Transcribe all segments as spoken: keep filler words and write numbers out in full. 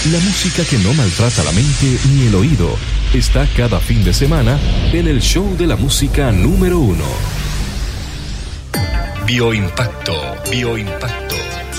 La música que no maltrata la mente ni el oído está cada fin de semana en el show de la música número uno. Bioimpacto, Bioimpacto.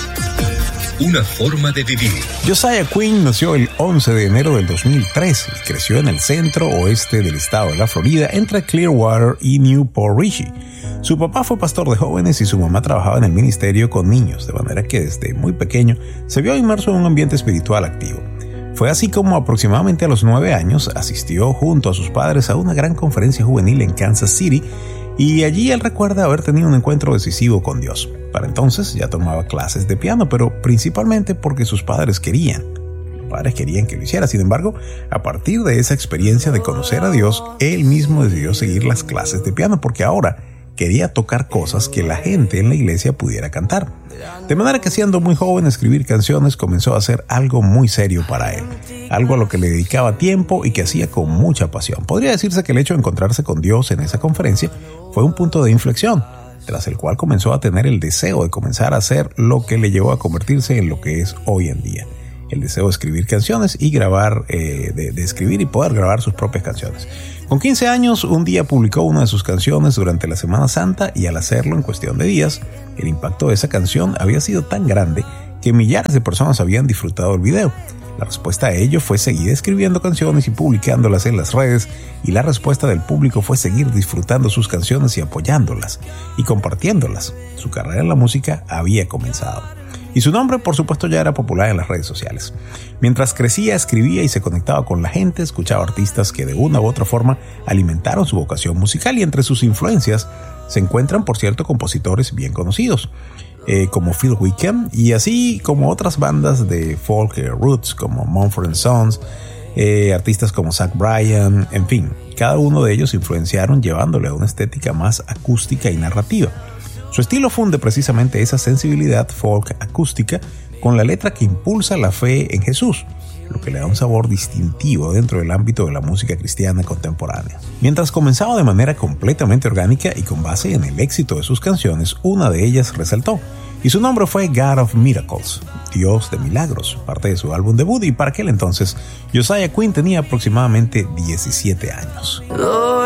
Una forma de vivir. Josiah Quinn nació el once de enero del dos mil tres y creció en el centro oeste del estado de la Florida, entre Clearwater y Newport Richey. Su papá fue pastor de jóvenes y su mamá trabajaba en el ministerio con niños, de manera que desde muy pequeño se vio inmerso en un ambiente espiritual activo. Fue así como aproximadamente a los nueve años asistió junto a sus padres a una gran conferencia juvenil en Kansas City, y allí él recuerda haber tenido un encuentro decisivo con Dios. Para entonces ya tomaba clases de piano, pero principalmente porque sus padres querían. Los padres querían que lo hiciera. Sin embargo, a partir de esa experiencia de conocer a Dios, él mismo decidió seguir las clases de piano, porque ahora quería tocar cosas que la gente en la iglesia pudiera cantar. De manera que, siendo muy joven, escribir canciones comenzó a ser algo muy serio para él, algo a lo que le dedicaba tiempo y que hacía con mucha pasión. Podría decirse que el hecho de encontrarse con Dios en esa conferencia fue un punto de inflexión, tras el cual comenzó a tener el deseo de comenzar a hacer lo que le llevó a convertirse en lo que es hoy en día. El deseo de escribir canciones y grabar, eh, de, de escribir y poder grabar sus propias canciones. Con quince años, un día publicó una de sus canciones durante la Semana Santa, y al hacerlo en cuestión de días, el impacto de esa canción había sido tan grande que millares de personas habían disfrutado el video. La respuesta a ello fue seguir escribiendo canciones y publicándolas en las redes, y la respuesta del público fue seguir disfrutando sus canciones y apoyándolas y compartiéndolas. Su carrera en la música había comenzado. Y su nombre, por supuesto, ya era popular en las redes sociales. Mientras crecía, escribía y se conectaba con la gente, escuchaba artistas que de una u otra forma alimentaron su vocación musical, y entre sus influencias se encuentran, por cierto, compositores bien conocidos, eh, como Phil Wickham, y así como otras bandas de folk eh, roots como Mumford and Sons, eh, artistas como Zach Bryan, en fin, cada uno de ellos influenciaron llevándole a una estética más acústica y narrativa. Su estilo funde precisamente esa sensibilidad folk acústica con la letra que impulsa la fe en Jesús, lo que le da un sabor distintivo dentro del ámbito de la música cristiana contemporánea. Mientras comenzaba de manera completamente orgánica y con base en el éxito de sus canciones, una de ellas resaltó, y su nombre fue God of Miracles, Dios de Milagros, parte de su álbum debut, y para aquel entonces Josiah Quinn tenía aproximadamente diecisiete años.